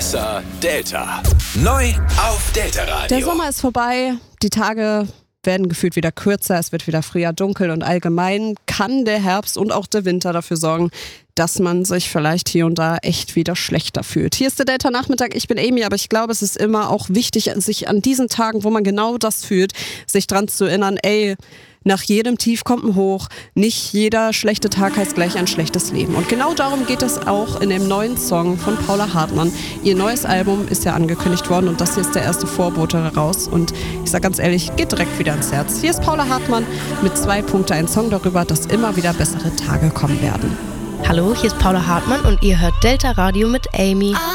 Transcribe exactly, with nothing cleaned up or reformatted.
Besser Delta. Neu auf Delta Radio. Der Sommer ist vorbei, die Tage werden gefühlt wieder kürzer, es wird wieder früher dunkel und allgemein kann der Herbst und auch der Winter dafür sorgen, dass man sich vielleicht hier und da echt wieder schlechter fühlt. Hier ist der Delta Nachmittag, ich bin Amy, aber ich glaube, es ist immer auch wichtig, sich an diesen Tagen, wo man genau das fühlt, sich dran zu erinnern, ey, nach jedem Tief kommt ein Hoch. Nicht jeder schlechte Tag heißt gleich ein schlechtes Leben. Und genau darum geht es auch in dem neuen Song von Paula Hartmann. Ihr neues Album ist ja angekündigt worden und das hier ist der erste Vorbote daraus. Und ich sag ganz ehrlich, geht direkt wieder ins Herz. Hier ist Paula Hartmann mit zwei Punkte, ein Song darüber, dass immer wieder bessere Tage kommen werden. Hallo, hier ist Paula Hartmann und ihr hört Delta Radio mit Amy.